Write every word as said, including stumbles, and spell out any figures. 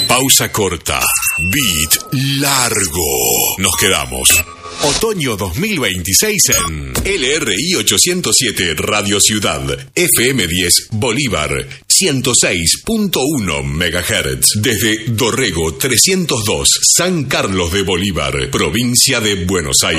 Pausa corta. Beat largo. Nos quedamos. Otoño dos mil veintiséis en L R I ochocientos siete Radio Ciudad, F M diez Bolívar, ciento seis punto uno megahertz. Desde Dorrego trescientos dos, San Carlos de Bolívar, provincia de Buenos Aires.